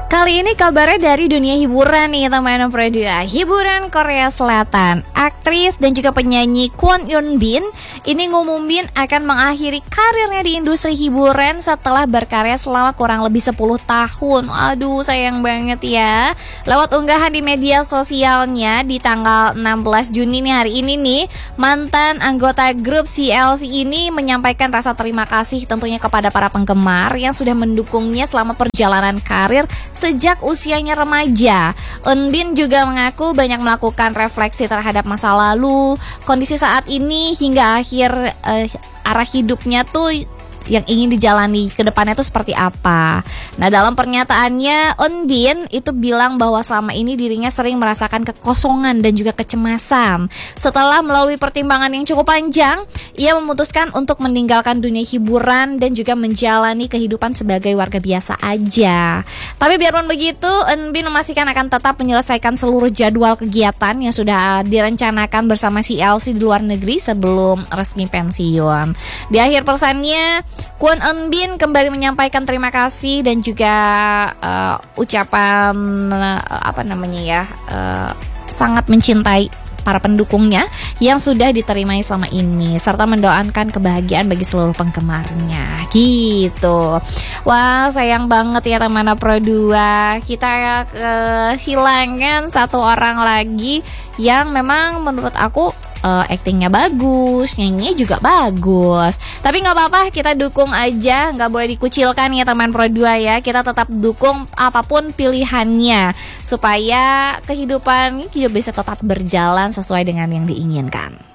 Kali ini kabarnya dari dunia hiburan nih teman-teman Prodia. Hiburan Korea Selatan. Aktris dan juga penyanyi Kwon Yoon Bin ini ngumumin akan mengakhiri karirnya di industri hiburan setelah berkarya selama kurang lebih 10 tahun. Aduh, sayang banget ya. Lewat unggahan di media sosialnya di tanggal 16 Juni nih, hari ini nih, mantan anggota grup CLC ini menyampaikan rasa terima kasih tentunya kepada para penggemar yang sudah mendukungnya selama perjalanan karir sejak usianya remaja. Eun Bin juga mengaku banyak melakukan refleksi terhadap masa lalu, kondisi saat ini hingga akhir arah hidupnya tuh yang ingin dijalani ke depannya itu seperti apa. Nah, dalam pernyataannya Eun Bin itu bilang bahwa selama ini dirinya sering merasakan kekosongan dan juga kecemasan. Setelah melalui pertimbangan yang cukup panjang, ia memutuskan untuk meninggalkan dunia hiburan dan juga menjalani kehidupan sebagai warga biasa aja. Tapi biarpun begitu, Eun Bin memastikan akan tetap menyelesaikan seluruh jadwal kegiatan yang sudah direncanakan bersama CLC di luar negeri sebelum resmi pensiun. Di akhir pesannya, Kwon Eun Bin kembali menyampaikan terima kasih dan juga ucapan sangat mencintai para pendukungnya yang sudah diterimai selama ini, serta mendoakan kebahagiaan bagi seluruh penggemarnya gitu. Wah, sayang banget ya teman Pro 2, kita kehilangan satu orang lagi yang memang menurut aku aktingnya bagus, nyanyinya juga bagus. Tapi gak apa-apa, kita dukung aja, gak boleh dikucilkan ya teman Pro 2 ya. Kita tetap dukung apapun pilihannya, supaya kehidupan juga bisa tetap berjalan sesuai dengan yang diinginkan.